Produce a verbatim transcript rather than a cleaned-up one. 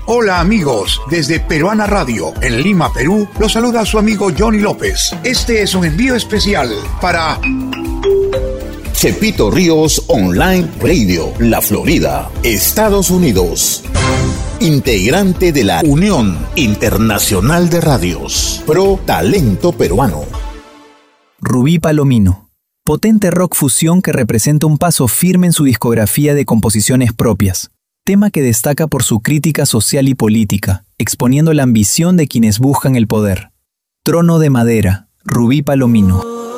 Hola amigos, desde Peruana Radio, en Lima, Perú, los saluda su amigo Johnny López. Este es un envío especial para Chepito Ríos Online Radio, La Florida, Estados Unidos. Integrante de la Unión Internacional de Radios, Pro Talento Peruano. Rubí Palomino, potente rock fusión que representa un paso firme en su discografía de composiciones propias, tema que destaca por su crítica social y política, exponiendo la ambición de quienes buscan el poder. Trono de Madera, Rubí Palomino.